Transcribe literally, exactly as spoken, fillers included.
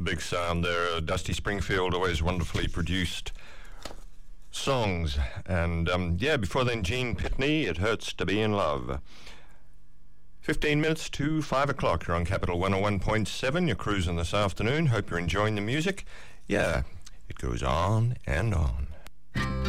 big sound there. Dusty Springfield, always wonderfully produced songs. And um, yeah, before then, Gene Pitney, It Hurts to Be in Love. fifteen minutes to five o'clock. You're on Capital one oh one point seven. You're cruising this afternoon. Hope you're enjoying the music. Yeah, it goes on and on.